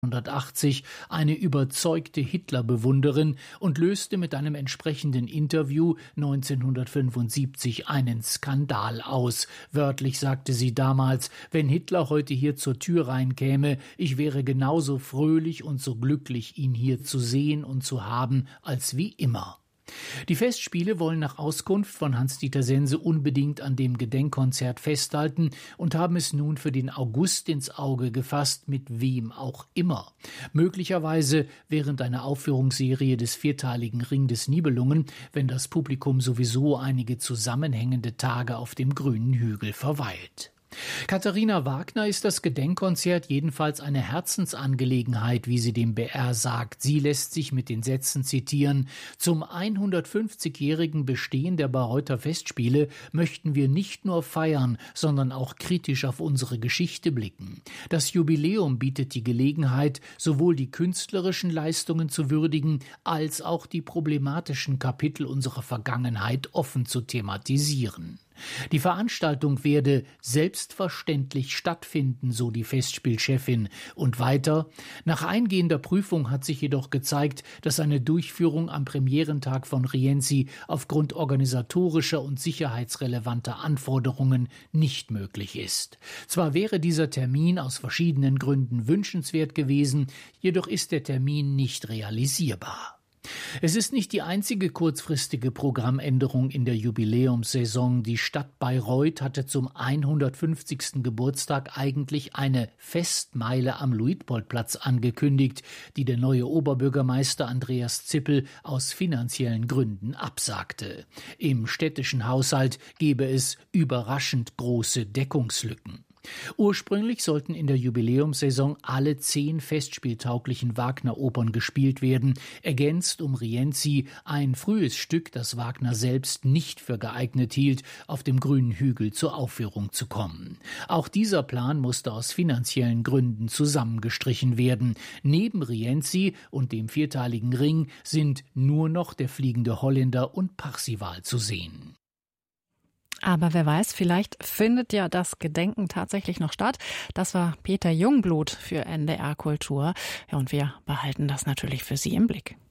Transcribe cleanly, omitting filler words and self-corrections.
1980 eine überzeugte Hitlerbewunderin und löste mit einem entsprechenden Interview 1975 einen Skandal aus. Wörtlich sagte sie damals: Wenn Hitler heute hier zur Tür reinkäme, ich wäre genauso fröhlich und so glücklich, ihn hier zu sehen und zu haben, als wie immer. Die Festspiele wollen nach Auskunft von Hans-Dieter Sense unbedingt an dem Gedenkkonzert festhalten und haben es nun für den August ins Auge gefasst, mit wem auch immer. Möglicherweise während einer Aufführungsserie des vierteiligen Ring des Nibelungen, wenn das Publikum sowieso einige zusammenhängende Tage auf dem grünen Hügel verweilt. Katharina Wagner ist das Gedenkkonzert jedenfalls eine Herzensangelegenheit, wie sie dem BR sagt. Sie lässt sich mit den Sätzen zitieren: Zum 150-jährigen Bestehen der Bayreuther Festspiele möchten wir nicht nur feiern, sondern auch kritisch auf unsere Geschichte blicken. Das Jubiläum bietet die Gelegenheit, sowohl die künstlerischen Leistungen zu würdigen, als auch die problematischen Kapitel unserer Vergangenheit offen zu thematisieren. Die Veranstaltung werde selbstverständlich stattfinden, so die Festspielchefin. Und weiter: Nach eingehender Prüfung hat sich jedoch gezeigt, dass eine Durchführung am Premierentag von Rienzi aufgrund organisatorischer und sicherheitsrelevanter Anforderungen nicht möglich ist. Zwar wäre dieser Termin aus verschiedenen Gründen wünschenswert gewesen, jedoch ist der Termin nicht realisierbar. Es ist nicht die einzige kurzfristige Programmänderung in der Jubiläumssaison. Die Stadt Bayreuth hatte zum 150. Geburtstag eigentlich eine Festmeile am Luitpoldplatz angekündigt, die der neue Oberbürgermeister Andreas Zippel aus finanziellen Gründen absagte. Im städtischen Haushalt gebe es überraschend große Deckungslücken. Ursprünglich sollten in der Jubiläumssaison alle 10 festspieltauglichen Wagner-Opern gespielt werden, ergänzt um Rienzi, ein frühes Stück, das Wagner selbst nicht für geeignet hielt, auf dem grünen Hügel zur Aufführung zu kommen. Auch dieser Plan musste aus finanziellen Gründen zusammengestrichen werden. Neben Rienzi und dem vierteiligen Ring sind nur noch der Fliegende Holländer und Parzival zu sehen. Aber wer weiß, vielleicht findet ja das Gedenken tatsächlich noch statt. Das war Peter Jungblut für NDR Kultur. Ja, und wir behalten das natürlich für Sie im Blick.